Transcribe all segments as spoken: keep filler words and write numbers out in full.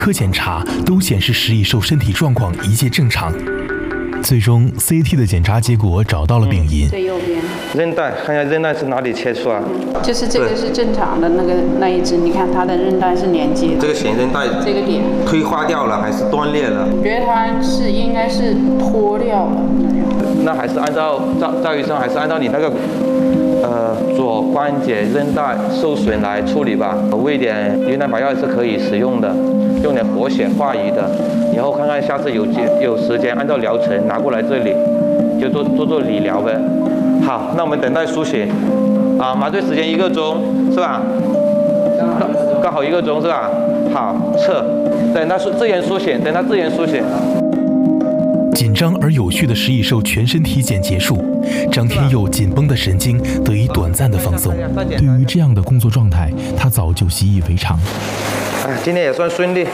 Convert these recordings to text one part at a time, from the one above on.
科检查都显示石蚁兽身体状况一切正常。最终 C T 的检查结果找到了病因。 最右边韧带，看一下韧带是哪里切出啊？ 就是这个是正常的那个那一只，你看它的韧带是连接的。 这个弦韧带这个点退化掉了还是断裂了？ 我觉得它是应该是脱掉了。 那还是按照赵赵医生，还是按照你那个呃左关节韧带受损来处理吧。喂点云南白药是可以使用的，用点活血化瘀的。以后看看下次有有时间，按照疗程拿过来这里，就做做做理疗呗。好，那我们等待输血。啊，麻醉时间一个钟是吧？刚刚好一个钟是吧？好，测，等它自然输血，等它自然输血。 紧张而有序的石蚁兽全身体检结束，张天佑紧绷的神经得以短暂的放松。对于这样的工作状态，他早就习以为常。 哎，今天也算顺利。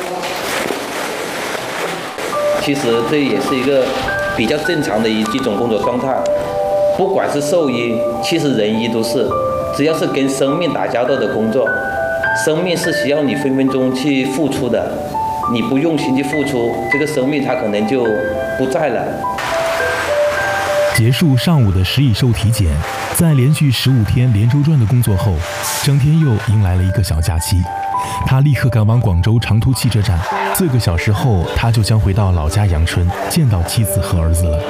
其实这也是一个比较正常的一一种工作状态，不管是兽医，其实人医都是，只要是跟生命打交道的工作，生命是需要你分分钟去付出的。你不用心去付出，这个生命它可能就不在了。 结束上午的石蚁兽体检，在连续十五天连轴转的工作后，张天佑迎来了一个小假期。他立刻赶往广州长途汽车站，四个小时后，他就将回到老家阳春，见到妻子和儿子了。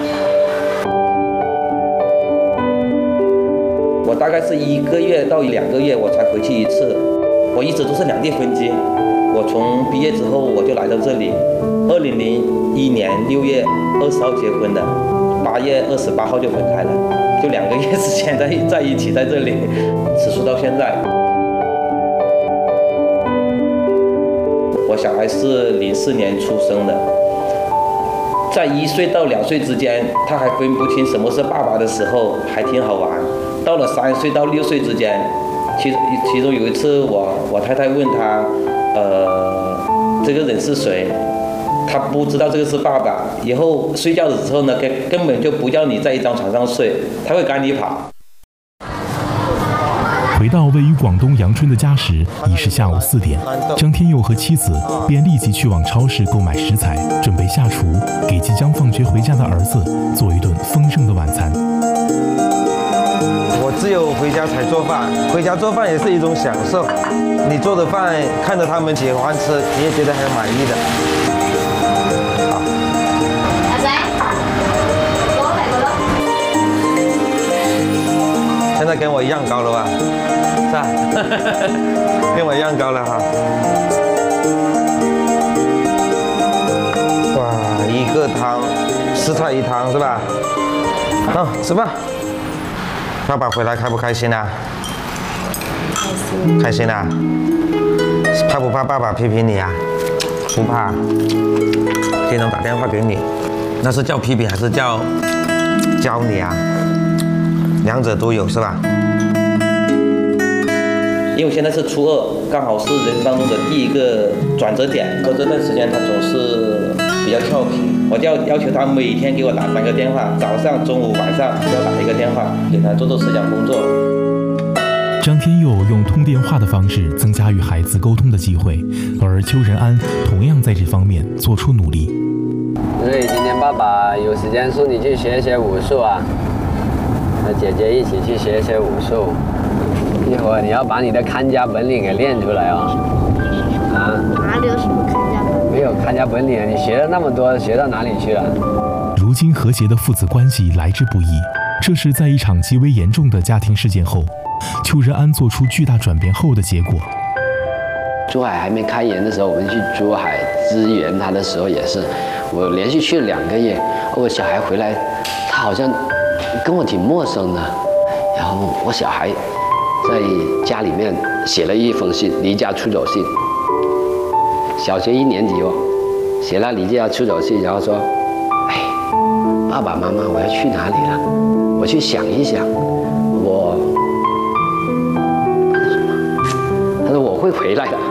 我大概是一个月到两个月我才回去一次，我一直都是两地分居。我从毕业之后我就来到这里，二零零一年六月二十号结婚的，八月二十八号就分开了，就两个月时间在在一起在这里，持续到现在。我小孩是零四年出生的，在一岁到两岁之间，他还分不清什么是爸爸的时候，还挺好玩。到了三岁到六岁之间，其其中有一次我我太太问他。呃，这个人是谁？他不知道这个是爸爸。以后睡觉的时候呢，根根本就不要你在一张床上睡，他会赶你跑。 回到位于广东阳春的家时，已是下午四点。张天佑和妻子便立即去往超市购买食材，准备下厨，给即将放学回家的儿子做一顿丰盛的晚餐。 我只有回家才做饭，回家做饭也是一种享受。你做的饭看着他们喜欢吃，你也觉得很满意的。好，阿仔，我来过了。现在跟我一样高了吧？是吧？跟我一样高了哈。哇，一个汤，四菜一汤是吧？好，吃吧。爸爸回来开不开心啊？开心啊？怕不怕爸爸批评你啊？不怕。经常打电话给你，那是叫批评还是叫教你啊？两者都有是吧？ 因为我现在是初二，刚好是人生当中的第一个转折点。过这段时间他总是比较调皮，我就要要求他每天给我打三个电话，早上、中午、晚上都要打一个电话，给他做做思想工作。 张天佑用通电话的方式增加与孩子沟通的机会，而邱仁安同样在这方面做出努力。 所以今天爸爸有时间送你去学学武术啊，和姐姐一起去学学武术。一会儿你要把你的看家本领给练出来哦。啊？ 哪里有什么看家本领？ 没有看家本领，你学了那么多，学到哪里去了？ 如今和谐的父子关系来之不易，这是在一场极为严重的家庭事件后，邱仁安做出巨大转变后的结果。 珠海还没开园的时候，我们去珠海支援他的时候也是，我连续去了两个月，我小孩回来，他好像跟我挺陌生的，然后我小孩在家里面写了一封信，离家出走信，小学一年级哦，写了离家出走信，然后说，哎，爸爸妈妈，我要去哪里了？我去想一想，我，他说什么？他说我会回来的。